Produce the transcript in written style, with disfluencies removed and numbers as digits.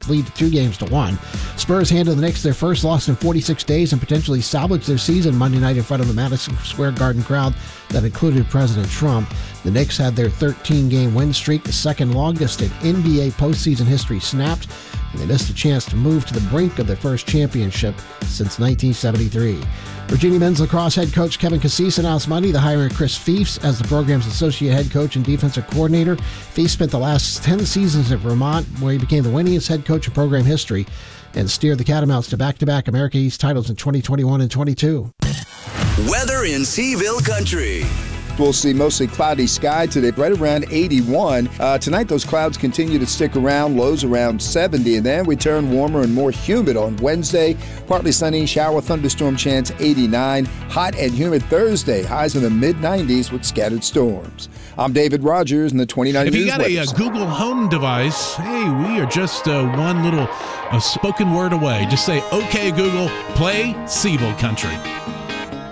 lead to 2-1. Spurs handed the Knicks their first loss in 46 days and potentially salvaged their season Monday night in front of a Madison Square Garden crowd that included President Trump. The Knicks had their 13-game win streak, the second longest in NBA postseason history, snapped, and they missed a chance to move to the brink of their first championship since 1973. Virginia men's lacrosse head coach Kevin Cassis announced Monday the hiring of Chris Fiefs as the program's associate head coach and defensive coordinator. Fiefs spent the last 10 seasons at Vermont, where he became the winningest head coach in program history and steered the Catamounts to back-to-back America East titles in 2021 and 22. Weather in Seaville Country. We'll see mostly cloudy sky today, right around 81. Tonight, those clouds continue to stick around, lows around 70, and then we turn warmer and more humid on Wednesday. Partly sunny, shower, thunderstorm chance 89. Hot and humid Thursday, highs in the mid-90s with scattered storms. I'm David Rogers in the 29 News. If you got a Google Home device, hey, we are just one little spoken word away. Just say, "Okay, Google, play Seaville Country."